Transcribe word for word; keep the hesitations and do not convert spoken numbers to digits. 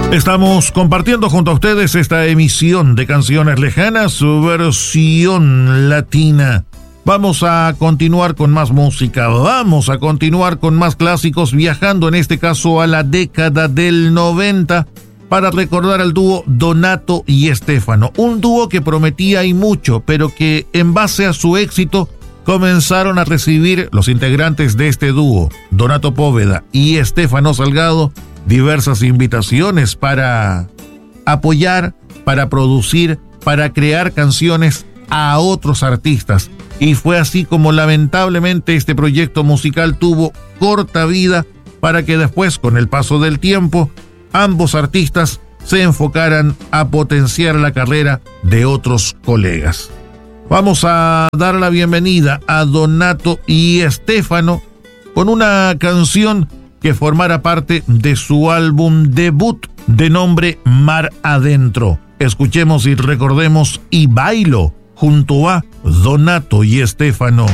Estamos compartiendo junto a ustedes esta emisión de Canciones Lejanas, su versión latina. Vamos a continuar con más música, vamos a continuar con más clásicos, viajando en este caso a la década del noventa para recordar al dúo Donato y Stefano. Un dúo que prometía y mucho, pero que en base a su éxito comenzaron a recibir los integrantes de este dúo, Donato Póveda y Stefano Salgado, diversas invitaciones para apoyar, para producir, para crear canciones a otros artistas. Y fue así como lamentablemente este proyecto musical tuvo corta vida para que después, con el paso del tiempo, ambos artistas se enfocaran a potenciar la carrera de otros colegas. Vamos a dar la bienvenida a Donato y Stefano con una canción que formara parte de su álbum debut de nombre Mar Adentro. Escuchemos y recordemos Y Bailo junto a Donato y Stefano.